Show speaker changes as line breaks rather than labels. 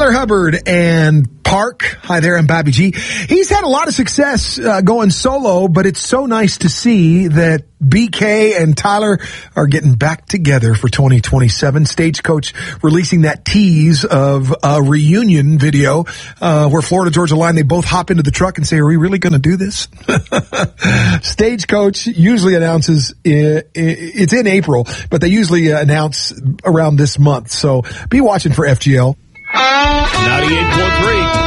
Tyler Hubbard and Park. Hi there, I'm Bobby G. He's had a lot of success going solo, but it's so nice to see that BK and Tyler are getting back together for 2027. Stagecoach releasing that tease of a reunion video where Florida Georgia Line, they both hop into the truck and say, are we really going to do this? Stagecoach usually announces, it's in April, but they usually announce around this month. So be watching for FGL.
98.3